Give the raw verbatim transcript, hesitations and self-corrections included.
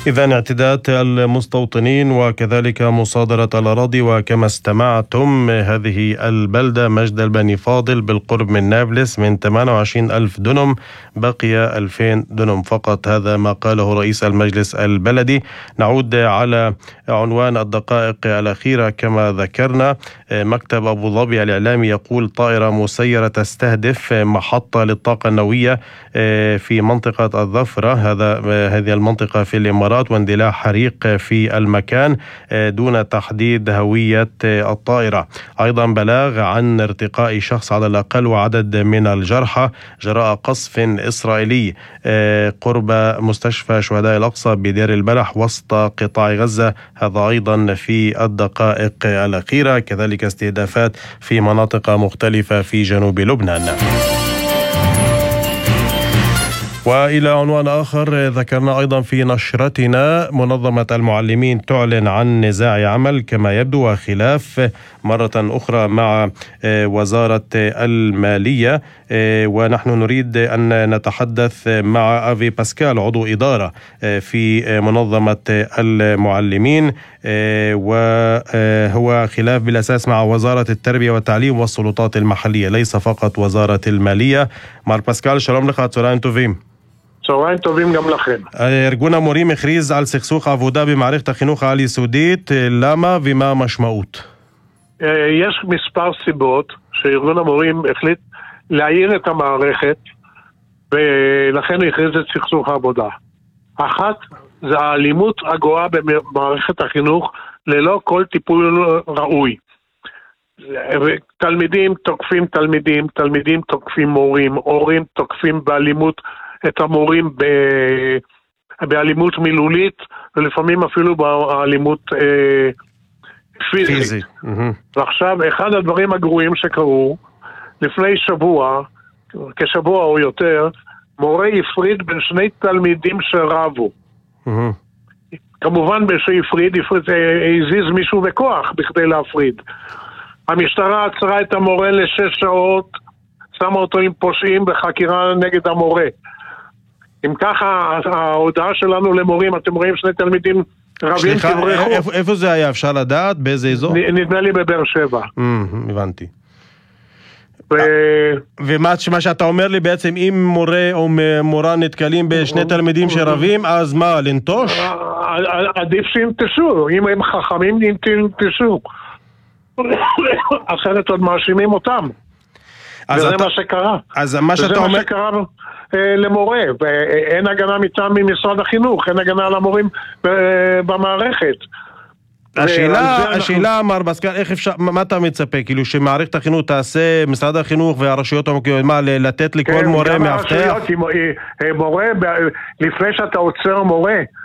إذن اعتداءات المستوطنين وكذلك مصادرة الأراضي. وكما استمعتم هذه البلدة مجد البني فاضل بالقرب من نابلس من ثمانية وعشرين ألف دنم بقي ألفين دنم فقط. هذا ما قاله رئيس المجلس البلدي. نعود على عنوان الدقائق الأخيرة. كما ذكرنا مكتب أبو ظبي الإعلامي يقول طائرة مسيرة تستهدف محطة للطاقة النووية في منطقة الظفرة، هذا هذه المنطقة في الإمارات، واندلاع حريق في المكان دون تحديد هوية الطائرة. أيضا بلاغ عن ارتقاء شخص على الأقل وعدد من الجرحى جراء قصف إسرائيلي قرب مستشفى شهداء الأقصى بدير البلح وسط قطاع غزة، هذا أيضا في الدقائق الأخيرة. كذلك استهدافات في مناطق مختلفة في جنوب لبنان. وإلى عنوان آخر ذكرنا أيضا في نشرتنا منظمة المعلمين تعلن عن نزاع عمل كما يبدو وخلاف مرة أخرى مع وزارة المالية، ونحن نريد أن نتحدث مع أفي باسكال عضو إدارة في منظمة المعلمين، وهو خلاف بالأساس مع وزارة التربية والتعليم والسلطات المحلية ليس فقط وزارة المالية. מר פסקל, שלום לך, צהריים טובים. צהריים טובים גם לכם. ארגון המורים הכריז על סכסוך עבודה במערכת החינוך העל-יסודית, למה ומה המשמעות? יש מספר סיבות שארגון המורים החליט להעיר את המערכת ולכן הכריז את סכסוך העבודה. אחת, זה האלימות הגואה במערכת החינוך ללא כל טיפול ראוי. תלמידים תוקפים תלמידים, תלמידים תוקפים מורים, הורים תוקפים באלימות את המורים ב... באלימות מילולית ולפעמים אפילו באלימות אה, פיזית. פיזי. ועכשיו, אחד הדברים הגרועים שקרו, לפני שבוע, כשבוע או יותר, מורה הפריד בין שני תלמידים שרבו. כמובן שהפריד, הפריד, הזיז מישהו בכוח בכדי להפריד. המשטרה עצרה את המורה לשש שעות, שמה אותו עם פושעים בחקירה נגד המורה. אם ככה, ההודעה שלנו למורים, אתם רואים שני תלמידים רבים תברחו. איפה, איפה זה היה? אפשר לדעת? באיזה אזור? נדמה לי בבאר שבע. הבנתי. ומה שאתה אומר לי בעצם, אם מורה או מורה נתקלים בשני תלמידים שרבים, אז מה, לנטוש? עדיף שינטשו, אם הם חכמים ינטשו. אחרת עוד מאשימים אותם. וזה מה שקרה. אז מה שאתה אומר... וזה מה שקרה למורה, ואין הגנה מטעם ממשרד החינוך, אין הגנה על המורים במערכת. השאלה, השאלה, מר פסקל, איך אפשר, מה אתה מצפה? כאילו שמערכת החינוך תעשה, משרד החינוך והרשויות המקומיות, מה, לתת לכל מורה מאבטח? מורה, לפני שאתה עוצר מורה,